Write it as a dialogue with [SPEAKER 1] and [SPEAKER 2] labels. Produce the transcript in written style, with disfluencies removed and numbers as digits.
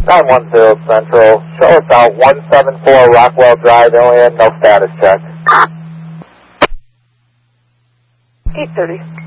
[SPEAKER 1] 910 Central. Show us out 174 Rockwell Drive, Ilion. No status check.
[SPEAKER 2] 8:30.